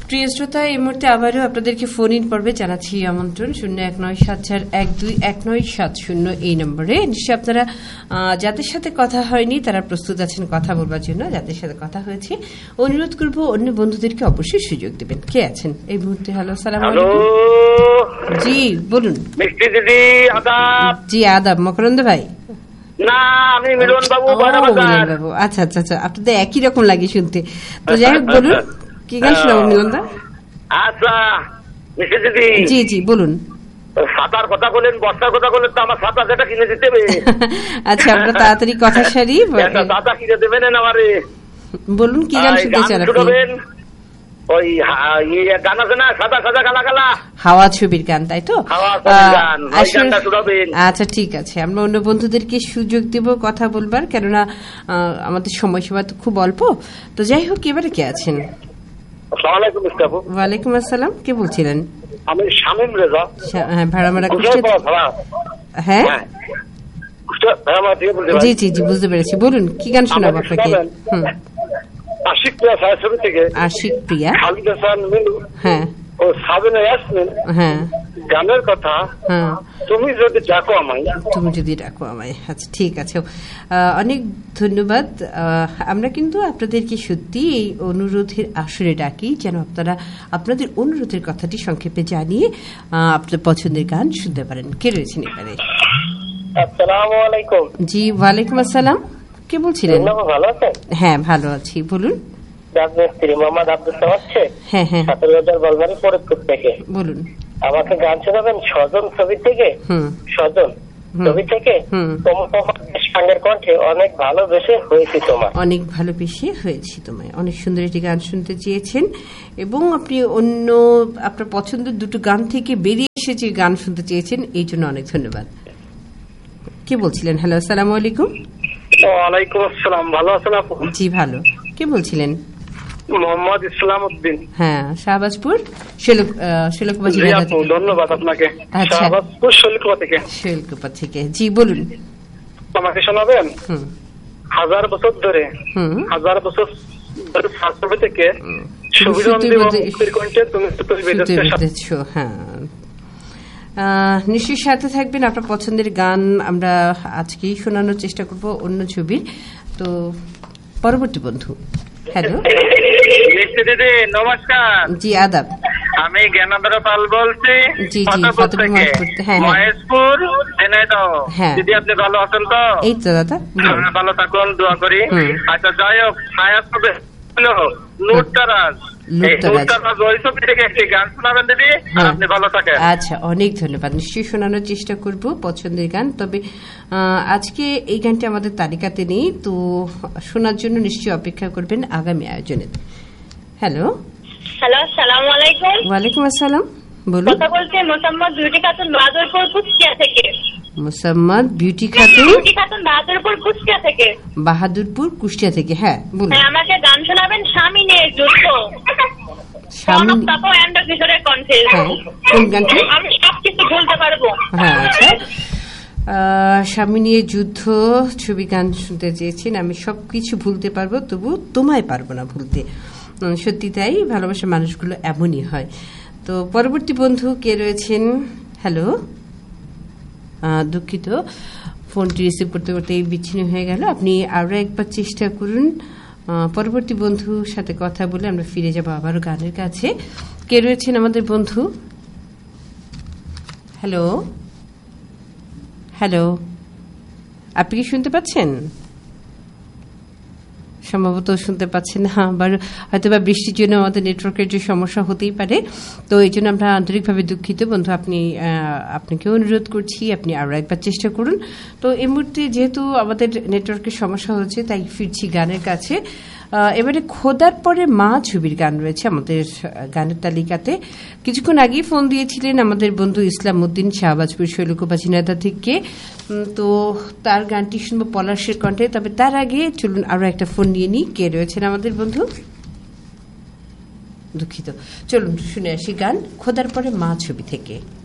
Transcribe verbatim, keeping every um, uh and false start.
প্রিয় শ্রোতা, এই মুহূর্তে আবারও আপনাদেরকে ফোন ইন পর্বে জানাচ্ছি আমন্ত্রণ শূন্য এক নয় সাত চার এক দুই এক নয় সাত শূন্য এই নম্বরে। নিশ্চয়ই আপনারা যাদের সাথে কথা হয়নি তারা প্রস্তুত আছেন কথা বলবার জন্য, যাদের সাথে কথা হয়েছে অনুরোধ করব অন্য বন্ধুদেরকে অবশ্যই সুযোগ দেবেন। কে আছেন এই মুহূর্তে? হ্যালো, সালাম আলাইকুম। জি বলুন। মিষ্টি দিদি আদাব। জি আদাব। মকরন্দ ভাই? না, আমি মিলন বাবু। মিলন বাবু, আচ্ছা আচ্ছা আচ্ছা, আপনাদের একই রকম লাগে শুনতে। তো যাই হোক, বলুন কি গান শোনাবো মিলন দা? আচ্ছা মিষ্টি দিদি। জি জি বলুন। সাঁতার কথা বলেন, বর্ষার কথা বলেন, তো আমার সাঁতার যেটা কিনে দিতে হবে। আচ্ছা, আমরা তাড়াতাড়ি কথা সারি। দাদা কিনে দেবেন আমারে। বলুন কি গান শুনতে চান আপনি? ওই গান আছে না, সাদা সাদা কালা কালা, হাওয়া ছবির গান, তাই তো? আচ্ছা ঠিক আছে, আমরা অন্য বন্ধুদেরকে সুযোগ দেব কথা বলবার, কেননা আমাদের সময়সীমা তো খুব অল্প। তো যাই হোক, এবারে কে আছেন? ওয়ালাইকুম আসসালাম। কে বলছিলেন? আমি শামীম রেজা। হ্যাঁ, ভাড়ামারা কুষ্টিয়া। হ্যাঁ জি জি জি বুঝতে পেরেছি। বলুন কি গান শোনাবো আপনাকে? হুম, আশিক প্রিয়া ছায়াছবি থেকে আশিক প্রিয়া, খালিদ হাসান মিলু, হ্যাঁ, ও সাবিনা ইয়াসমিন, হ্যাঁ, গানের কথা হ্যাঁ তুমি যদি ডাকো আমায়, তুমি যদি ডাকো আমায়। আচ্ছা ঠিক আছে, অনেক ধন্যবাদ। আমরা কিন্তু আপনাদেরকে সত্যি এই অনুরোধের আসরে ডাকি, যেন আপনারা আপনাদের অনুরোধের কথাটি সংক্ষেপে জানিয়ে আপনাদের পছন্দের গান শুনতে পারেন। কে রয়েছেন এবারে? আসসালামু আলাইকুম। জি ওয়ালাইকুম আসসালাম। কে বলছিলেন? ভালো আছেন? হ্যাঁ ভালো আছি, বলুন। হ্যাঁ হ্যাঁ বলুন। আমাকে গান শোনাবেন স্বজন ছবি থেকে। স্বজন ছবি থেকে সঙ্গের কণ্ঠে অনেক ভালোবেসে হয়েছি তোমায়। অনেক ভালোবেসে হয়েছি তোমায়, অনেক সুন্দর একটি গান শুনতে চেয়েছেন এবং আপনি অন্য আপনার পছন্দের দুটো গান থেকে বেরিয়ে এসে যে গান শুনতে চেয়েছেন, এই জন্য অনেক ধন্যবাদ। কে বলছিলেন? হ্যালো, আসসালামু আলাইকুম। ওয়ালাইকুম আসসালাম। ভালো আছেন আপু? জি ভালো। কে বলছিলেন? মোহাম্মদ ইসলাম উদ্দিন। হ্যাঁ, শাহবাজপুর শৈলকুপা। ধন্যবাদ আপনাকে। শাহবাজপুর শৈলকুপা থেকে। শৈলকুপা থেকে, জি বলুন। আমাকে শোনাবেন হাজার বছর ধরে, হাজার বছর ধরে ছাত্রবে থেকে হ্যাঁ, নিশ্চয়ই সাথে থাকবেন। আপনার পছন্দের গান আমরা আজকেই শোনানোর চেষ্টা করব অন্য ছবির। তো পরবর্তী বন্ধু। হ্যালো দিদি, নমস্কার। জি আদাব। আমি জ্ঞানদর পাল বলছি। জি জি মহেশপুর ঝিনাইদহ। হ্যাঁ দিদি, আপনি ভালো আছেন তো? এই তো দাদা, ভালো থাকুন, দোয়া করি। আচ্ছা যাই হোক, আচ্ছা অনেক ধন্যবাদ। নিশ্চয়ই শোনানোর চেষ্টা করব পছন্দের গান। তবে আজকে এই গানটি আমাদের তালিকাতে নেই, তো শোনার জন্য নিশ্চয়ই অপেক্ষা করবেন আগামী আয়োজনে। হ্যালো হ্যালো, আসসালামু আলাইকুম। ওয়ালাইকুম আসসালাম। বলুন। কথা বলছি মোসাম্মদ বিউটি খাতুন বাহাদুরপুর কুষ্টিয়া থেকে। মোসাম্মদ বিউটি খাতুন বিউটি খাতুন বাহাদুরপুর কুষ্টিয়া থেকে। বাহাদুরপুর কুষ্টিয়া থেকে, হ্যাঁ বলুন। হ্যাঁ, আমাকে গান শোনাবেন স্বামী নিয়ে যুদ্ধ। স্বামী তাপো এন্ড কিশোরের কণ্ঠে। কোন গানটি? আমি সবকিছু ভুলতে পারবো। হ্যাঁ আচ্ছা, স্বামী নিয়ে যুদ্ধ ছবি গান শুনতে চেয়েছেন। আমি সবকিছু ভুলতে পারবো, তবু তোমায় পারবো না ভুলতে। সত্যি তাই, ভালোবাসার মানুষগুলো এমনই হয়। তো পরবর্তী বন্ধু কে রয়েছেন? হ্যালো, দুঃখিত, ফোনটি রিসিভ করতে করতে বিচ্ছিন্ন হয়ে গেল। আপনি আরও একবার চেষ্টা করুন। পরবর্তী বন্ধুর সাথে কথা বলে আমরা ফিরে যাবো আবারও গানের কাছে। কে রয়েছেন আমাদের বন্ধু? হ্যালো হ্যালো, আপনি কি শুনতে পাচ্ছেন? সম্ভবত শুনতে পাচ্ছেন না, আবার হয়তো বা বৃষ্টির জন্য আমাদের নেটওয়ার্কের যে সমস্যা হতেই পারে। তো এই জন্য আমরা আন্তরিকভাবে দুঃখিত বন্ধু। আপনি আপনাকেও অনুরোধ করছি আপনি আরও একবার চেষ্টা করুন। তো এই মুহূর্তে যেহেতু আমাদের নেটওয়ার্কের সমস্যা হচ্ছে, তাই ফিরছি গানের কাছে। এবারে খোদার পরে মা ছবির গান রয়েছে আমাদের গানের তালিকাতে। কিছুক্ষণ আগেই ফোন দিয়েছিলেন আমাদের বন্ধু ইসলাম উদ্দিন, শাহবাজপুর শৈলকুপা ঝিনাইদহ থেকে। তো তার গানটি শুনবো পলাশের কণ্ঠে। তবে তার আগে চলুন আরো একটা ফোন নিয়ে নিই। কে রয়েছেন আমাদের বন্ধু? দুঃখিত, চলুন শুনে আসি গান খোদার পরে মা ছবি থেকে।